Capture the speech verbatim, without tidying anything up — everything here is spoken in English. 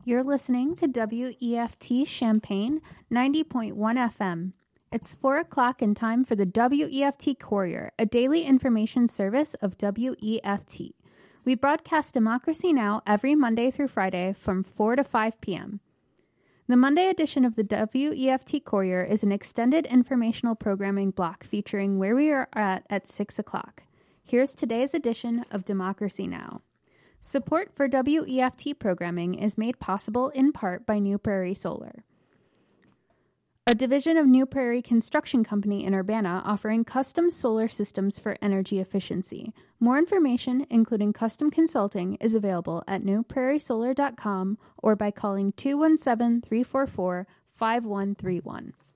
You're listening to W E F T Champaign ninety point one F M. It's four o'clock and time for the W E F T Courier, a daily information service of W E F T. We broadcast Democracy Now! Every Monday through Friday from four to five p.m. The Monday edition of the W E F T Courier is an extended informational programming block featuring where we are at at six o'clock. Here's today's edition of Democracy Now! Support for W E F T programming is made possible in part by New Prairie Solar, a division of New Prairie Construction Company in Urbana offering custom solar systems for energy efficiency. More information, including custom consulting, is available at new prairie solar dot com or by calling two one seven, three four four, five one three one.